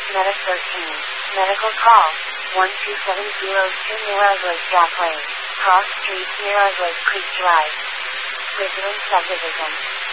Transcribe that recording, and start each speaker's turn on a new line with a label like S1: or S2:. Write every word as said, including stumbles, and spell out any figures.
S1: Meta thirteen. Medical call. one two seven zero two Mirage Gap Lane. Cross Street, Mirage Creek Drive. Bridgeland Subdivision.